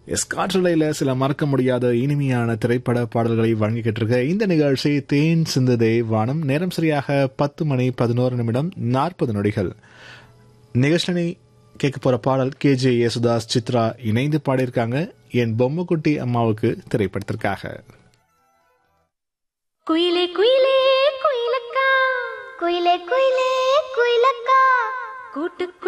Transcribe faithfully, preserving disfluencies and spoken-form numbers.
S காற்றலையில் சில மறக்க முடியாத இனிமையான திரைப்பட பாடல்களை வழங்கிக்கிட்டு இருக்க இந்த நிகழ்ச்சி தேன் சிந்துதே வானம். நேரம் சரியாக பத்து மணி பதினோரு நிமிடம் நாற்பது நொடிகள். நிகழ்ச்சியை கேட்க போற பாடல் கே ஜே யேசுதாஸ் சித்ரா இணைந்து பாடியிருக்காங்க என் பொம்மைக்குட்டி அம்மாவுக்கு திரைப்படத்திற்காக. குயிலே குயிலே குயிலக்கா, குயிலே குயிலே குயிலக்கா, கூட்டு